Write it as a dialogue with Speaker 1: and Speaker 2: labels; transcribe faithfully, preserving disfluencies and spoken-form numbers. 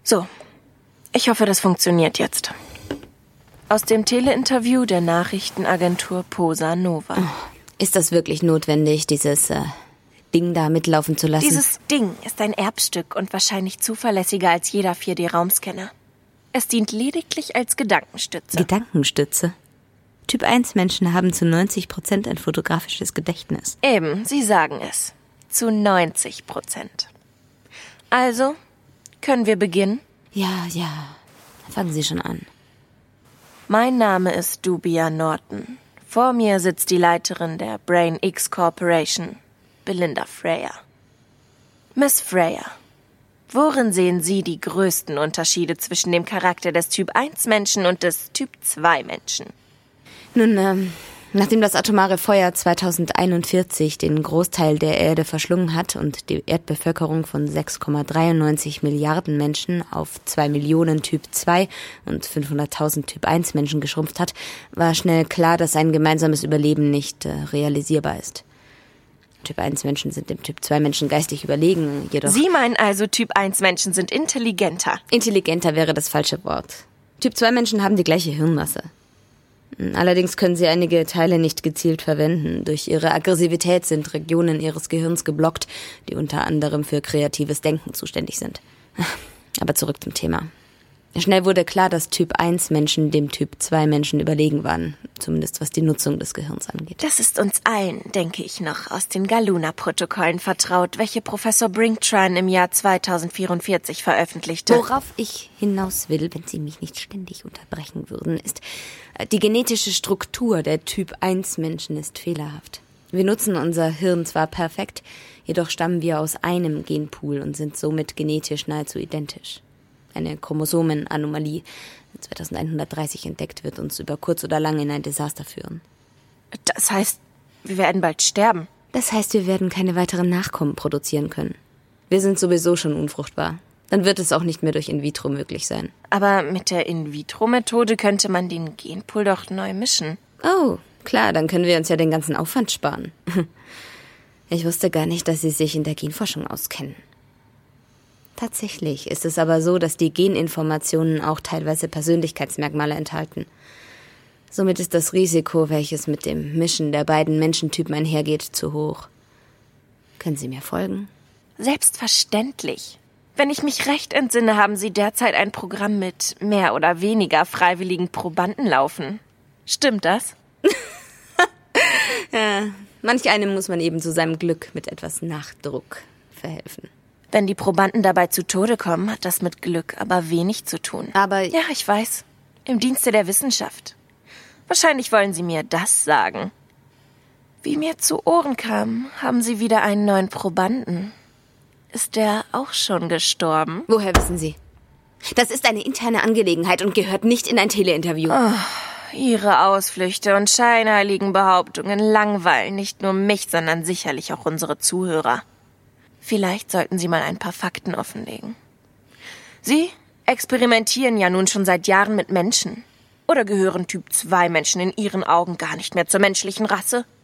Speaker 1: So, ich hoffe, das funktioniert jetzt. Aus dem Teleinterview der Nachrichtenagentur Posa Nova.
Speaker 2: Oh, ist das wirklich notwendig, dieses äh, Ding da mitlaufen zu lassen?
Speaker 1: Dieses Ding ist ein Erbstück und wahrscheinlich zuverlässiger als jeder vier D-Raumscanner. Es dient lediglich als Gedankenstütze.
Speaker 2: Gedankenstütze? Typ eins Menschen haben zu neunzig Prozent ein fotografisches Gedächtnis.
Speaker 1: Eben, Sie sagen es. Zu neunzig Prozent. Also, können wir beginnen?
Speaker 2: Ja, ja. Fangen Sie schon an.
Speaker 1: Mein Name ist Dubia Norton. Vor mir sitzt die Leiterin der Brain X Corporation, Belinda Freya. Miss Freya, worin sehen Sie die größten Unterschiede zwischen dem Charakter des Typ eins Menschen und des Typ zwei Menschen?
Speaker 2: Nun, ähm, nachdem das atomare Feuer zweitausendeinundvierzig den Großteil der Erde verschlungen hat und die Erdbevölkerung von sechs Komma dreiundneunzig Milliarden Menschen auf zwei Millionen Typ zwei und fünfhunderttausend Typ eins Menschen geschrumpft hat, war schnell klar, dass ein gemeinsames Überleben nicht äh, realisierbar ist. Typ eins Menschen sind dem Typ zwei Menschen geistig überlegen, jedoch...
Speaker 1: Sie meinen also, Typ eins Menschen sind intelligenter?
Speaker 2: Intelligenter wäre das falsche Wort. Typ zwei Menschen haben die gleiche Hirnmasse. Allerdings können sie einige Teile nicht gezielt verwenden. Durch ihre Aggressivität sind Regionen ihres Gehirns geblockt, die unter anderem für kreatives Denken zuständig sind. Aber zurück zum Thema. Schnell wurde klar, dass Typ eins Menschen dem Typ zwei Menschen überlegen waren, zumindest was die Nutzung des Gehirns angeht.
Speaker 1: Das ist uns allen, denke ich, noch aus den Galuna-Protokollen vertraut, welche Professor Brinktran im Jahr zweitausendvierundvierzig veröffentlichte.
Speaker 2: Worauf ich hinaus will, wenn Sie mich nicht ständig unterbrechen würden, ist, die genetische Struktur der Typ eins Menschen ist fehlerhaft. Wir nutzen unser Hirn zwar perfekt, jedoch stammen wir aus einem Genpool und sind somit genetisch nahezu identisch. Eine Chromosomenanomalie, zweitausendeinhundertdreißig entdeckt, wird uns über kurz oder lang in ein Desaster führen.
Speaker 1: Das heißt, wir werden bald sterben?
Speaker 2: Das heißt, wir werden keine weiteren Nachkommen produzieren können. Wir sind sowieso schon unfruchtbar. Dann wird es auch nicht mehr durch In-vitro möglich sein.
Speaker 1: Aber mit der In-vitro-Methode könnte man den Genpool doch neu mischen.
Speaker 2: Oh, klar, dann können wir uns ja den ganzen Aufwand sparen. Ich wusste gar nicht, dass Sie sich in der Genforschung auskennen. Tatsächlich ist es aber so, dass die Geninformationen auch teilweise Persönlichkeitsmerkmale enthalten. Somit ist das Risiko, welches mit dem Mischen der beiden Menschentypen einhergeht, zu hoch. Können Sie mir folgen?
Speaker 1: Selbstverständlich. Wenn ich mich recht entsinne, haben Sie derzeit ein Programm mit mehr oder weniger freiwilligen Probanden laufen. Stimmt das?
Speaker 2: Ja, manch einem muss man eben zu seinem Glück mit etwas Nachdruck verhelfen.
Speaker 1: Wenn die Probanden dabei zu Tode kommen, hat das mit Glück aber wenig zu tun.
Speaker 2: Aber...
Speaker 1: Ja, ich weiß. Im Dienste der Wissenschaft. Wahrscheinlich wollen Sie mir das sagen. Wie mir zu Ohren kam, haben Sie wieder einen neuen Probanden. Ist der auch schon gestorben?
Speaker 2: Woher wissen Sie? Das ist eine interne Angelegenheit und gehört nicht in ein Teleinterview.
Speaker 1: Oh, Ihre Ausflüchte und scheinheiligen Behauptungen langweilen nicht nur mich, sondern sicherlich auch unsere Zuhörer. Vielleicht sollten Sie mal ein paar Fakten offenlegen. Sie experimentieren ja nun schon seit Jahren mit Menschen. Oder gehören Typ zwei Menschen in Ihren Augen gar nicht mehr zur menschlichen Rasse?